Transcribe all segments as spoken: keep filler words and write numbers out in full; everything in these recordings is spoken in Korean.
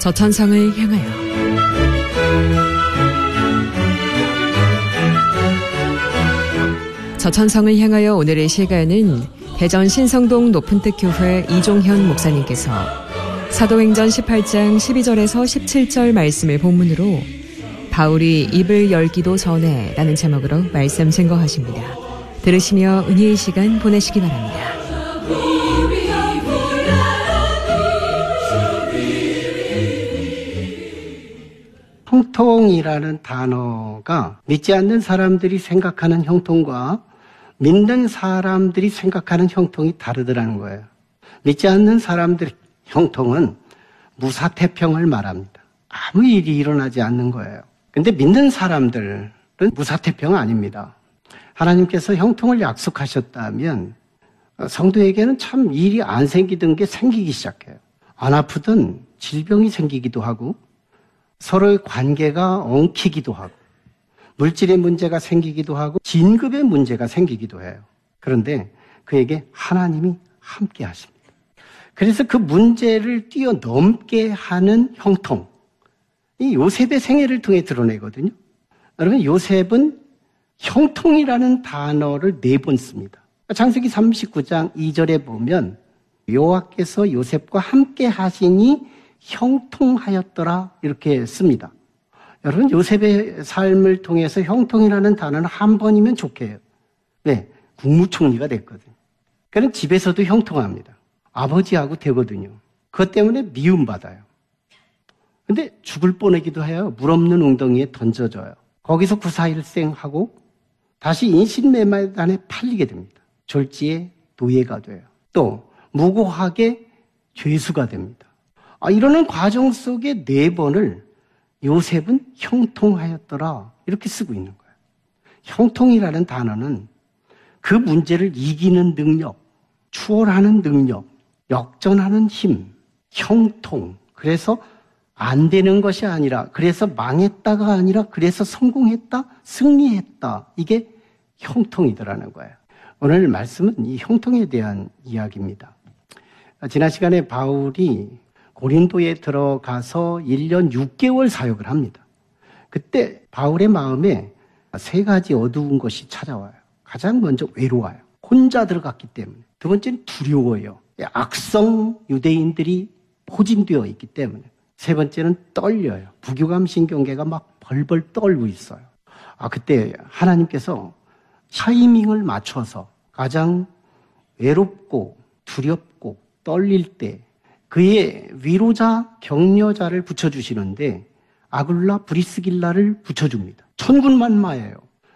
저천성을 향하여. 저천성을 향하여 오늘의 시간은 대전 신성동 높은뜻교회 이종현 목사님께서 사도행전 십팔 장 십이 절에서 십칠 절 말씀을 본문으로 바울이 입을 열기도 전에 라는 제목으로 말씀 증거하십니다. 들으시며 은혜의 시간 보내시기 바랍니다. 형통이라는 단어가 믿지 않는 사람들이 생각하는 형통과 믿는 사람들이 생각하는 형통이 다르더라는 거예요. 믿지 않는 사람들의 형통은 무사태평을 말합니다. 아무 일이 일어나지 않는 거예요. 근데 믿는 사람들은 무사태평은 아닙니다. 하나님께서 형통을 약속하셨다면 성도에게는 참 일이 안 생기던 게 생기기 시작해요. 안 아프던 질병이 생기기도 하고 서로의 관계가 엉키기도 하고 물질의 문제가 생기기도 하고 진급의 문제가 생기기도 해요. 그런데 그에게 하나님이 함께 하십니다. 그래서 그 문제를 뛰어넘게 하는 형통, 이 요셉의 생애를 통해 드러내거든요. 여러분, 요셉은 형통이라는 단어를 네 번 씁니다. 창세기 삼십구 장 이 절에 보면 여호와께서 요셉과 함께 하시니 형통하였더라 이렇게 씁니다. 여러분, 요셉의 삶을 통해서 형통이라는 단어는 한 번이면 좋게요. 네, 국무총리가 됐거든요. 그는 집에서도 형통합니다. 아버지하고 되거든요. 그것 때문에 미움받아요. 근데 죽을 뻔하기도 해요. 물 없는 웅덩이에 던져져요. 거기서 구사일생하고 다시 인신매매단에 팔리게 됩니다. 졸지에 노예가 돼요. 또 무고하게 죄수가 됩니다. 아, 이러는 과정 속에 네 번을 요셉은 형통하였더라 이렇게 쓰고 있는 거예요. 형통이라는 단어는 그 문제를 이기는 능력, 추월하는 능력, 역전하는 힘, 형통. 그래서 안 되는 것이 아니라, 그래서 망했다가 아니라, 그래서 성공했다, 승리했다. 이게 형통이더라는 거예요. 오늘 말씀은 이 형통에 대한 이야기입니다. 지난 시간에 바울이 고린도에 들어가서 일 년 육 개월 사역을 합니다. 그때 바울의 마음에 세 가지 어두운 것이 찾아와요. 가장 먼저 외로워요. 혼자 들어갔기 때문에. 두 번째는 두려워요. 악성 유대인들이 포진되어 있기 때문에. 세 번째는 떨려요. 부교감 신경계가 막 벌벌 떨고 있어요. 아, 그때 하나님께서 타이밍을 맞춰서 가장 외롭고 두렵고 떨릴 때 그의 위로자, 격려자를 붙여주시는데 아굴라, 브리스길라를 붙여줍니다. 천군만마예요.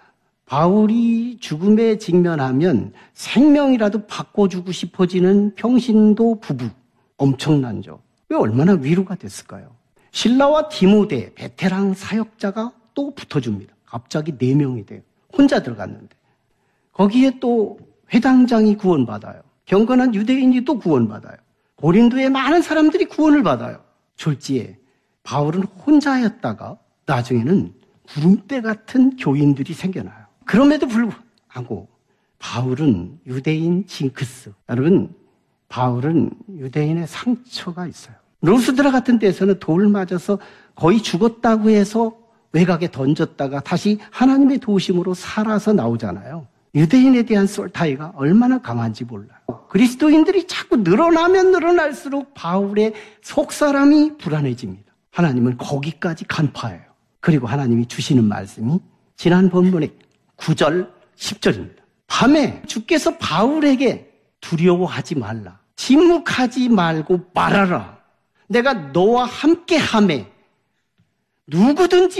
바울이 죽음에 직면하면 생명이라도 바꿔주고 싶어지는 평신도 부부. 엄청난죠. 왜 얼마나 위로가 됐을까요? 실라와 디모데, 베테랑 사역자가 또 붙어줍니다. 갑자기 네 명이 돼요. 혼자 들어갔는데. 거기에 또 회당장이 구원받아요. 경건한 유대인이 또 구원받아요. 고린도에 많은 사람들이 구원을 받아요. 졸지에 바울은 혼자였다가 나중에는 구름대 같은 교인들이 생겨나요. 그럼에도 불구하고 바울은 유대인 징크스. 여러분, 바울은 유대인의 상처가 있어요. 루스드라 같은 데서는 돌 맞아서 거의 죽었다고 해서 외곽에 던졌다가 다시 하나님의 도우심으로 살아서 나오잖아요. 유대인에 대한 쏠타이가 얼마나 강한지 몰라요. 그리스도인들이 자꾸 늘어나면 늘어날수록 바울의 속사람이 불안해집니다. 하나님은 거기까지 간파해요. 그리고 하나님이 주시는 말씀이 지난 본문의 구 절, 십 절입니다. 밤에 주께서 바울에게 두려워하지 말라. 침묵하지 말고 말하라. 내가 너와 함께 하매 누구든지